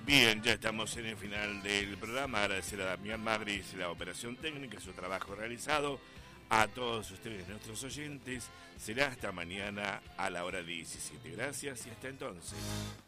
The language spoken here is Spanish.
Bien, ya estamos en el final del programa. Agradecer a Damián Madrid la operación técnica, su trabajo realizado. A todos ustedes, nuestros oyentes, será hasta mañana a la hora 17. Gracias y hasta entonces.